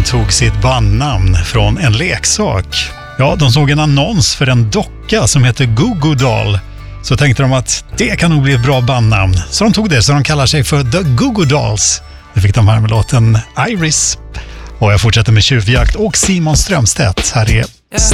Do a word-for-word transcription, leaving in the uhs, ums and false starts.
tog sitt bandnamn från en leksak. Ja, de såg en annons för en docka som heter Goo Goo Doll. Så tänkte de att det kan nog bli ett bra bandnamn. Så de tog det, så de kallar sig för The Goo Goo Dolls. Det fick de här med låten Iris. Och jag fortsätter med Tjuvjakt och Simon Strömstedt. Här är